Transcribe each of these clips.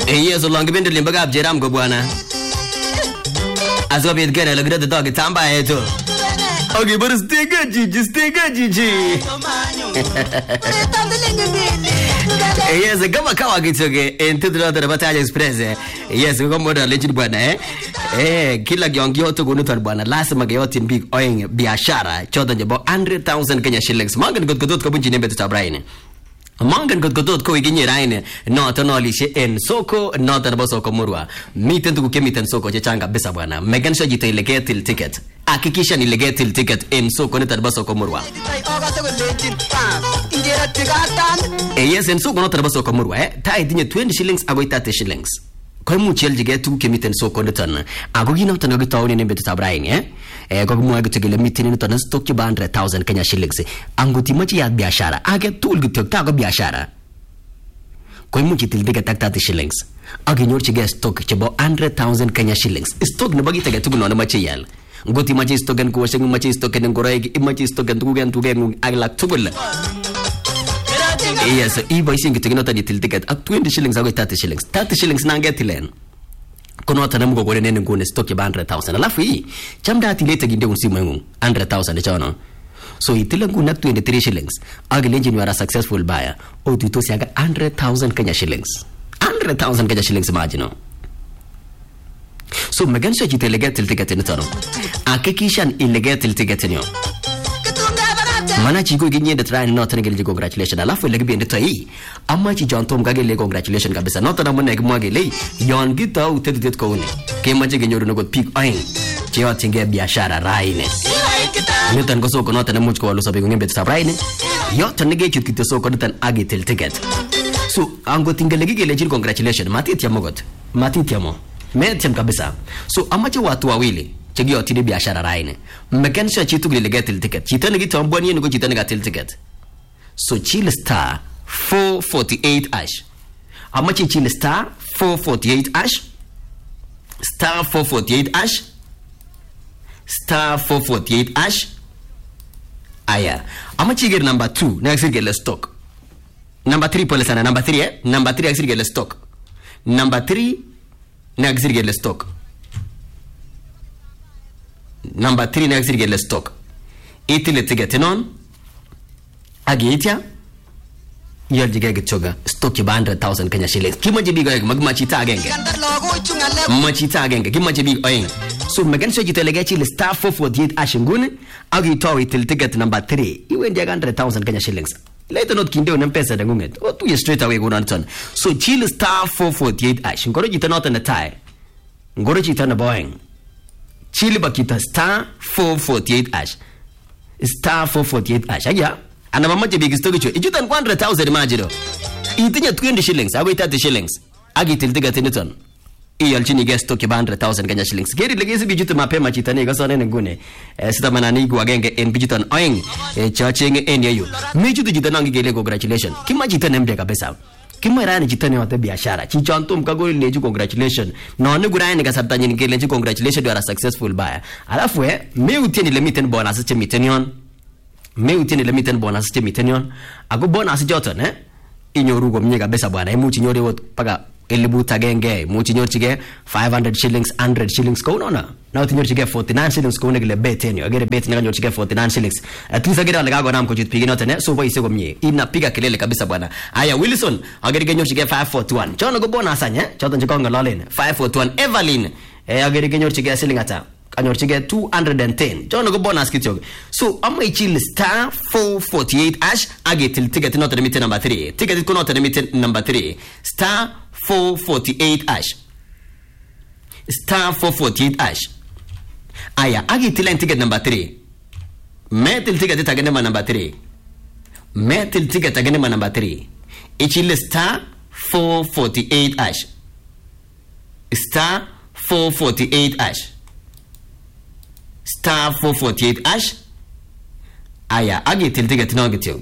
Yes, long been limba gab jeram go bwana. Aso bit gana lagida the dog tamba eto. Okay, but stay good, Gigi. Yes, kama kawa kitoke into the other Battalion Express. Yes, we go more legend bwana kila giongio to gunutan bwana lazima geoti big oing biashara choda jabo 100,000 Kenya shillings. Mangan godgodot ko bunji nembe tabraine. Mangan godgodot ko iginye raine no tonolishe en soko no tanabo soko murwa. Miten tu kemiten soko changa besa bwana. Megan shajite legetil ticket. Hakikisha ni legetil ticket en soko ni tanabo soko murwa. Yes, en soko no tanabo soko murwa ta idinye 20 shillings agoi 30 shillings. Koi muchel jige tu kemiten soko nitan agogi na tanogi tawni nembe tabraine ko mo agto gele mitin ni tanas stock 100,000 Kenya shillings angoti machi ya biashara age tul gitok ta go biashara koi muchi til diga tak 30 shillings age nyor chige stock chebo 100,000 Kenya shillings stock no bagi taga tugu no machi yal ngoti machi stock en ko shengu machi stock en ngoroy machi stock en tugu en tugu aglak tugul. Yes, iba isingi tiginota ni til ticket at 20 shillings ago 30 shillings. 30 shillings na ngetilen. Kono atana mugo gore nene ngone stock ya 100,000. Alafu hii chamda atilete ginde unsimu ngu 100,000 chono. So itile ngu na 23 shillings. Agi lenji ni wara successful buyer. O tuitosi aga 100,000 Kenya shillings. 100,000 Kenya shillings imagine. So megansha jite legatil ticket ni tono. Akikishan illegatil ticket ni yo. Mana chigo ginye the try not to get congratulations. Alafu legi bi ndito hii. Ama chi John Tom gagele congratulations kabisa. Not na mwana mwagele. Yon gita utetet ko une. Kema chi ginyoru no got pick ain. Cheo tinge biashara raine. Nitan go soko not na muchko walu sabi ngembe tsabraine. Yo tanege chut kito soko nitan agi tel ticket. So ango tinge legi gele chi congratulations. Matiti amogot. Matiti amo. Metem kabisa. So ama chi watu wawili. Chegio tini biashara raine. Mekanisha chitu gile getil ticket. Chitane gitu ambwani yenu chitane gatil ticket. So chill star 448 ash. Amachi chill star 448 ash. Star 448 ash. Star 448 ash. Aya. Amachi gir number 2. Next get stock. Number 3 pole sana. Number 3 Number 3 actually get stock. Number 3 next get stock. Number 3 next get stock. Itile ticket non. Agi itia. Yel jiga choga stock 100,000 Kenya shillings. Kimaje bigo magmachita agenge. Machita agenge. Kimaje bigo oing. So megan so jitele chile star 448 ashingune. Agi to itil ticket number 3. Iwe ndiaga 100,000 Kenya shillings. Later not kinde una pesa ngunget. O tu straight away go on ton. So chile star 448 ash. Ngoro jita not on the tie. Ngoro jita na boing. Chile bakita star 448 ash. Star 448 ash. Aya. Ana mama je big stock cho. Ijutan 100,000 imagine. Itinya 20 shillings. Ago 30 shillings. Agi tiltiga tiniton. Iyal chini guest stock 100,000 Kenya shillings. Geri legezi bijutu mapema chitane gasone ngune. Sita manani gwa genge en bijutan oing. Chachenge en yayu. Mijutu jitanangi gele congratulations. Kima jitane mbe kabisa. Kima rani jitane wate biashara. Chichantum kago leju congratulations. Nonu gurani kasabta nyini gele leju congratulations you are a successful buyer. Alafu me uteni lemiten bonus che mitenion. Me uteni lemiten bonus che mitenion. Ago bonus joton inyorugo mnyega besa bwana. Emuchi nyore wot paga elibuta genge. Muchi nyorchige 500 shillings, 100 shillings ko unaona. Na utinyorchige 49 shillings ko unegele betenyo. Agere bet nga nyorchige 49 shillings. At least agere alagago na mko jitpigi note so boy sego mnye. Inapiga kelele kabisa bwana. Aya Wilson agere nyorchige 541. Chono go bonus anya. Choto njikonga lolene 541 Evelyn. Agere nyorchige shilling ata. Kanyorchige 210. Chono go bonus kityo. So amma chill star 448 ash agetil ticket not limit number 3. Ticket ko not limit number 3. Star 448 ash. Star 448 ash. Aya agetil ticket number 3. Metil ticket taganema number 3. Metil ticket taganema number 3. Ichil star 448 ash. Star 448 ash. Star 448 ash. Aya agetil ticket no getyo.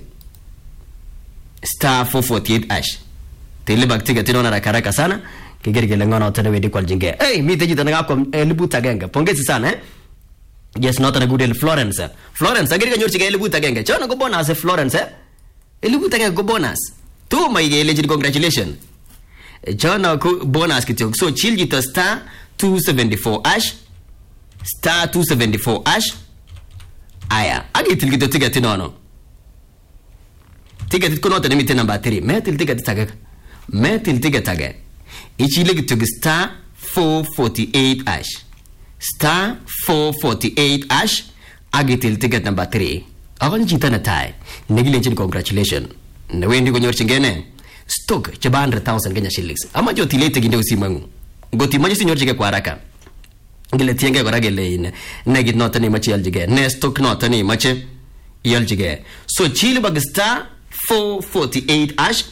Star 448 ash. Tele bak ticket no na karaka sana. Kigerigele ngono tena wedi kwa jinge. Hey, mite jita ngako elibuta genge. Pongezi sana Yes, not a good Florence. Florence, agiri nyorchige elibuta genge. Chono go bonus Florence. Elibuta genge go bonus. Tu my legit congratulations. Jona ko bonus kityo. So chill jito star 274 ash. Star 274 ash. Aya. Agitil kito ticket nono. Ticket ko nota nimite number 3. Metil ticket taga. Metil ticket taga. Ichile kito star 448 ash. Star 448 ash. Agitil ticket number 3. Awan jita na tai. Negligent congratulations. Na wendi ko nyor chingene. Stock cha 100,000 Kenya shillings. Ama jo tilete ginde usimangu. Ngoti maji sinyor chige kwa haraka. Ngile tienge kwa ragele ine. Negit nota ni machi yaljige. Ne stock nota ni machi yaljige. So chili bag star 448 ash.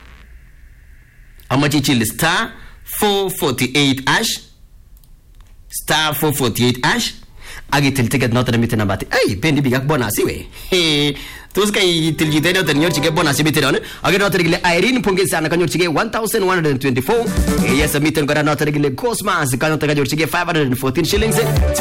Ama chili star 448 ash. Star 448 ash. Agi til ticket nota na miti nambati. Ay, pendi bigak bonus iwe. Tus kai til jite nota nyor chige bonus ibiti none. Agi nota regile Irene Ponge sana kanyor chige 1,124. Yes, miten kora nota regile Cosmas kanyor kanyor chige 514 shillings.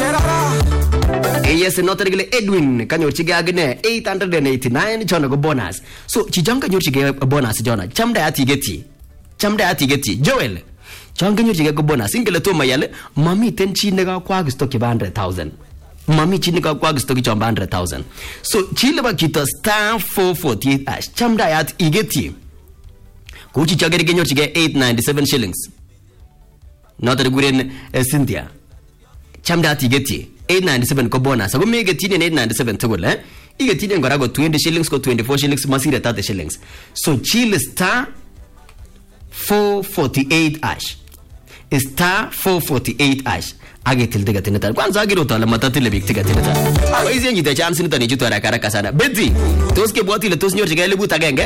Yes, nota regile Edwin kanyor chige agne 889 chona go bonus. So chijang kanyor chige bonus jona. Chamda ati geti. Joel. Changa nyor chige go bonus ingele to mayale mami ten chi nega kwa stock 100,000. Mami chi nega kwa stock 100,000. So chile ba kita star 448 ash chamda yat igeti. Kuchi chagere nyor chige 897 shillings. Not the guren Cynthia. Chamda yat igeti 897 ko bonus. Ago me geti 897 togole. Igeti ngora go 20 shillings ko 24 shillings masira 30 shillings. So chile star 448 ash. Star 448 ash. Agitil tiga tinita. Kwanza agiro tala matatile big tiga tinita. Hizi njite chance nita ni jitu haraka sana. Betty, toske boti le tos nyor chiga ile buta genge.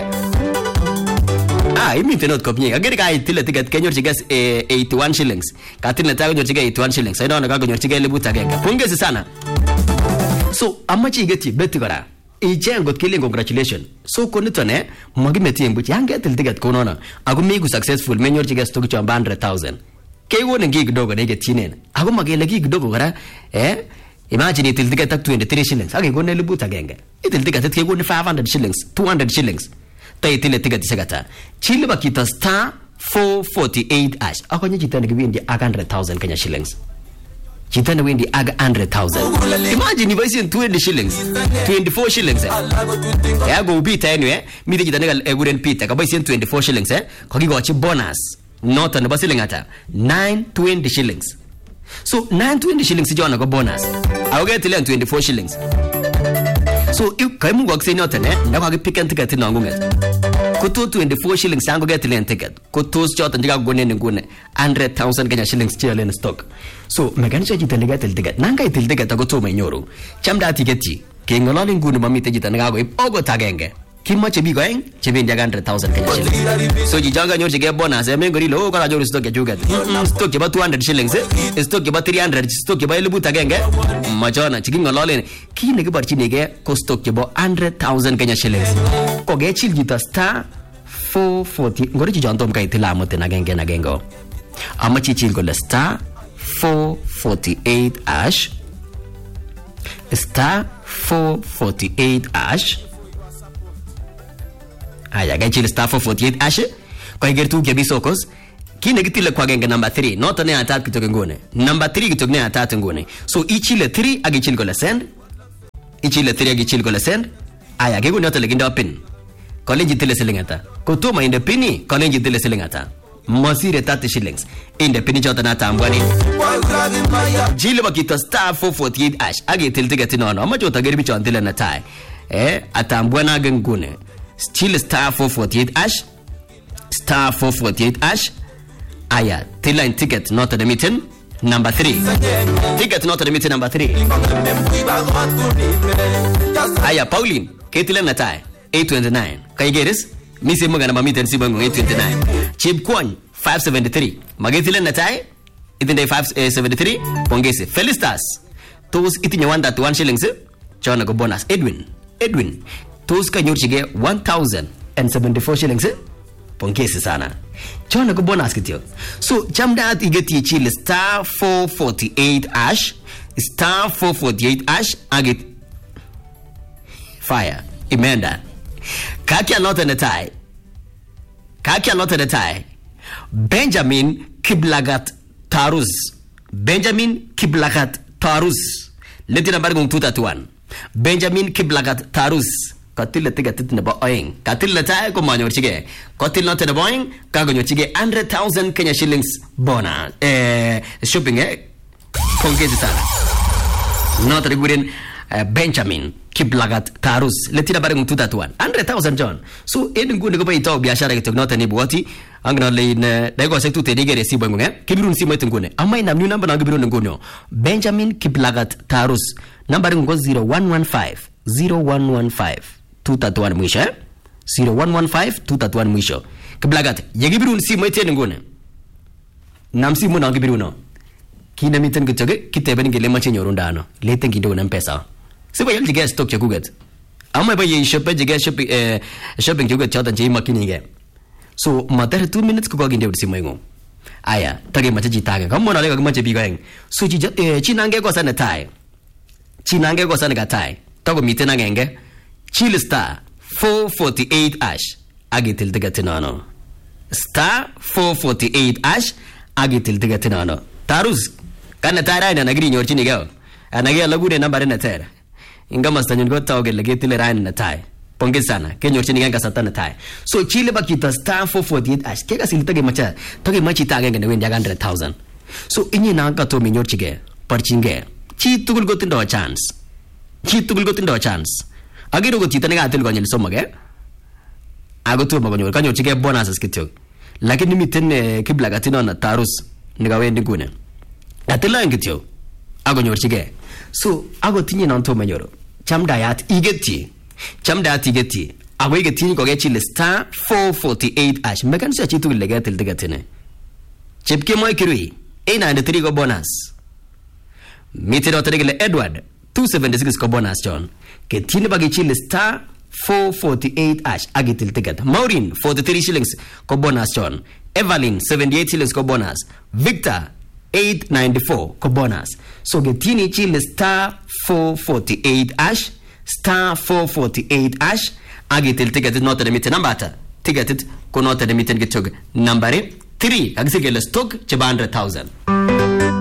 Imi tenot kopnye. Agiri ka itile tiga kenyor chiga 81 shillings. Katile tago nyor chiga 81 shillings. Ina ona kago nyor chiga ile buta genge. Pongezi sana. So amachi igeti Betty kora. Ichengot killing congratulations. So konitone magimeti embuchi yangetil ticket konona. Agu migu successful menyor chiga stock cha 100,000. Kay woni gig dogo ne getinen. Agu magele gig dogo gara imagine itil ticket tak 23 shillings. Agi gone libuta genge. Itil ticket ke gone 500 shillings, 200 shillings. Ta itil ticket sagata. Chile bakita star 448 ash. Akonye chitane gwindi 100,000 Kenya shillings. Chitana wendi aga 100,000. Imagine if I see 20 shillings, 24 shillings. Ya go bita anyway. Mi de chitana eguren pita. Kaba isi 24 shillings Kwa kigo wachi bonus. Nota na basi lingata 920 shillings. So 920 shillings jona go bonus. Awage tile 24 shillings. So kai mungu akse nota na kwa pick and ticket na ngunget. Kuto 24 shillings yango get len ticket. Kuto chota ndiga gone ngune 100,000 Kenya shillings chile in stock. So meganisha jitaliga tel ticket. Nanga itil ticket ago to menyoru. Chamda tiketi. Kengolani ngune mamite jitanaga go ogo tagenge. Kima chebi going chebi ndiaga 100,000 Kenya shillings. So jijaga nyor chige bonus mengori lo kala jori stock juga. Stock ba 200 shillings stock ba 300 stock ba lebu tagenge. Machona chikingolole kine ke barchi nege ko stock ba 100,000 Kenya shillings. Ko ge chil jita star 440 ngori jijantom kai tila mote nagenge nagengo. Amachi chil ko star 448 ash. Star 448 ash. Aya gachil star 448 ash. Kwa gertu ke bisokos kine gitile kwa genge number 3 not ne atat kitoke ngone number 3 kitoke ne atat ngone. So ichile 3 agichil ko la send. Ichile 3 agichil ko la send. Aya gego nota leginda pin. College tile selingata. Kutuma inde pini college tile selingata. Masire 30 shillings. Inde pini chota na tambwani. Jile bakita star 448 ash. Agi til ticket nono. Ama chota geribi chontile na tai. Atambwana gengune. Still star 448 ash. Star 448 ash. Aya. Tila in ticket not the meeting. Number 3. Ticket not the meeting number 3. Aya Pauline. Ketila na tai. 829. Can you get this? Misi mga na mamita si bango 829. Chip Kwon 573. Magitile na tayo. Itinde 573. Pongese. Felistas. Tos itinya 1.1 shillings. Chona go bonus. Edwin. Tos ka nyurchige 1,074 shillings. Pongese sana. Chona go bonus kityo. So chamda at igeti chile star 448 ash. Star 448 ash. Agit. Fire. Imenda. Kakia not in the tie. Benjamin Kiblagat Tarus. Benjamin Kiblagat Tarus. Leti number gong 231. Benjamin Kiblagat Tarus. Katil leti gatit na boing. Katil leti ko manyor chige. Katil na tena boing kagonyo chige 100,000 Kenya shillings bonus. Shopping Kongezi sana. Not regarding Benjamin Kiblagat Tarus. Leti number gong 231. 100,000 John. So edin gu ne ko pa ito biashara kitok not ni buati. Angna lein dego sektu te digere si bongo Kibirun si moy tungune. Amay nam new number na Kibirun ngono. Benjamin Kiblagat Tarus. Number ngo 0115 0115 231 mwisho 0115 231 mwisho. Kiblagat yegibirun si moy te ngone. Nam si mo na Kibirun. Kina miten kutoge kiteben gele mache nyorundano. Leten kindo na pesa. Siba yel dige stock ya kuget. Amay ba ye shop dige shopping kuget chatan je makini ge. So matter 2 minutes ko ginde udisi moingo. Aya tage mache jitaga kamo na lega mache bigaeng. So chinange ko sana tai. Chinange ko sana gatai. Tago mitena ngenge. Chile star 448 ash agitil tigatinano. Star 448 ash agitil tigatinano. Tarus kana tara na nagri nyor chini gao. Anage lagude nambare na tera. Inga mastanyon go tawge legetile ran na tai. Ponge sana kenyor chini ganga satana tai. So Chile bakita star 448 ash kega siltage macha toge machi tage ngene wen 100,000. So inyi na ka to minyor chige parchinge. Chi tugul go tindo chance. Chi tugul go tindo chance. Agiro go titane ga atil go nyel somage. Ago to magonyor kanyor chige bonus skityo. Lakini miten Kiblagatino na Tarus niga wendi gune. Atila ngityo. Ago nyor chige. So ago tinyi na to manyoro. Chamda yat igeti. Chamda yat igeti. Ago igeti ko ge Chile star 448 ash. Mekan sa chitu legatil tigatine. Chipke moy kirui. 893 go bonus. Mitino teregele Edward 276 ko bonus John. Ke tini bagi Chile star 448 ash agitil ticket. Maureen 43 shillings ko bonus John. Evelyn 78 shillings ko bonus. Victor 894 ko bonus. So getini Chile star 448 ash star 448 ash agitil ticket not the mitten number ticket ko not the mitten getog number 3 agsigele stock 100,000.